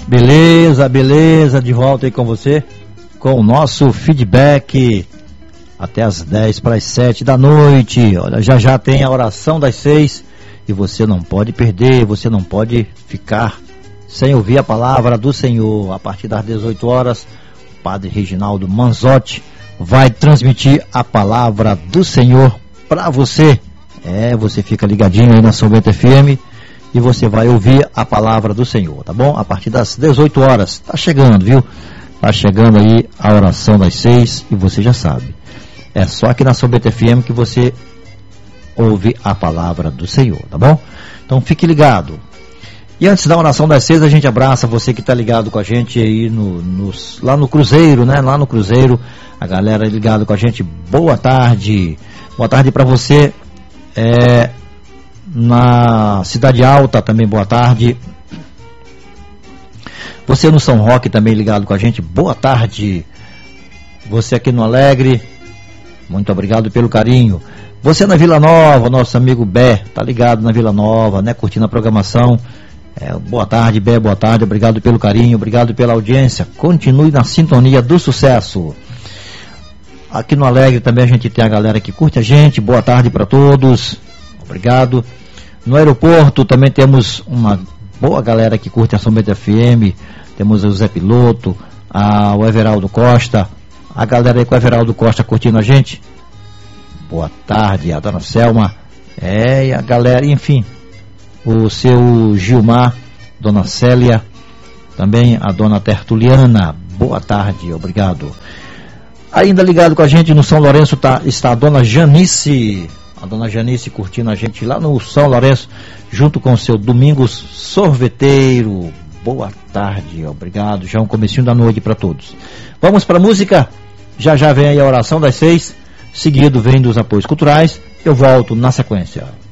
Beleza, de volta aí com você, com o nosso feedback até as 10:50 da noite. Olha, já tem a oração das 6 e você não pode perder, você não pode ficar sem ouvir a palavra do Senhor. A partir das 18 horas, o Padre Reginaldo Manzotti vai transmitir a palavra do Senhor para você. Você fica ligadinho aí na São Bento FM e você vai ouvir a palavra do Senhor, tá bom? A partir das 18 horas, tá chegando, viu? Tá chegando aí a oração das 6 e você já sabe. É só aqui na São Bento FM que você ouve a palavra do Senhor, tá bom? Então fique ligado. E antes da oração das 6, a gente abraça você que tá ligado com a gente aí lá no Cruzeiro, né? Lá no Cruzeiro, a galera ligado com a gente. Boa tarde para você. Na Cidade Alta também, boa tarde. Você no São Roque também ligado com a gente, boa tarde. Você aqui no Alegre, muito obrigado pelo carinho. Você na Vila Nova, nosso amigo Bé, tá ligado na Vila Nova, né, curtindo a programação. Boa tarde, Bé, boa tarde, obrigado pelo carinho, obrigado pela audiência. Continue na sintonia do sucesso. Aqui no Alegre também a gente tem a galera que curte a gente, boa tarde para todos, obrigado. No aeroporto também temos uma boa galera que curte a São Bento FM. Temos o Zé Piloto, o Everaldo Costa, a galera aí com o Everaldo Costa curtindo a gente. Boa tarde, a dona Selma, e a galera, enfim, o seu Gilmar, dona Célia, também a dona Tertuliana, boa tarde, obrigado. Ainda ligado com a gente no São Lourenço está a dona Janice. A dona Janice curtindo a gente lá no São Lourenço, junto com o seu Domingos Sorveteiro. Boa tarde, obrigado. Já um comecinho da noite para todos. Vamos para a música. Já vem aí a oração das 6. Seguido vem dos apoios culturais. Eu volto na sequência.